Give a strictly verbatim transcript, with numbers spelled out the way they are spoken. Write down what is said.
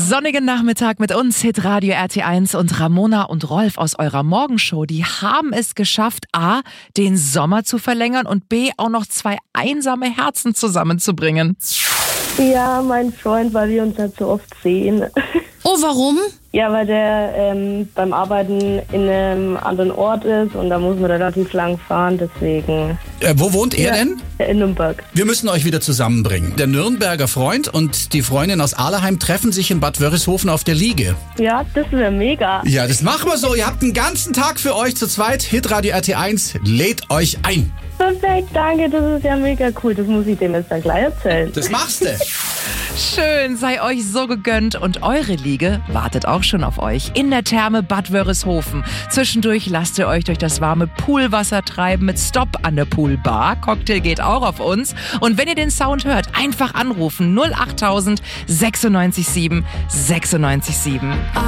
Sonnigen Nachmittag mit uns, Hitradio R T eins und Ramona und Rolf aus eurer Morgenshow. Die haben es geschafft, A, den Sommer zu verlängern und B, auch noch zwei einsame Herzen zusammenzubringen. Ja, mein Freund, weil wir uns halt so oft sehen. Oh, warum? Ja, weil der ähm, beim Arbeiten in einem anderen Ort ist und da muss man relativ lang fahren, deswegen. Äh, wo wohnt er ja, denn? In Nürnberg. Wir müssen euch wieder zusammenbringen. Der Nürnberger Freund und die Freundin aus Ahleheim treffen sich in Bad Wörishofen auf der Liege. Ja, das wäre mega. Ja, das machen wir so. Ihr habt einen ganzen Tag für euch zu zweit. Hitradio R T eins lädt euch ein. Perfekt, danke, das ist ja mega cool. Das muss ich dem jetzt dann gleich erzählen. Das machst du. Schön, sei euch so gegönnt und eure Liege wartet auch schon auf euch in der Therme Bad Wörishofen. Zwischendurch lasst ihr euch durch das warme Poolwasser treiben mit Stopp an der Poolbar. Cocktail geht auch auf uns. Und wenn ihr den Sound hört, einfach anrufen null achttausend sechsundneunzig sieben sechsundneunzig sieben.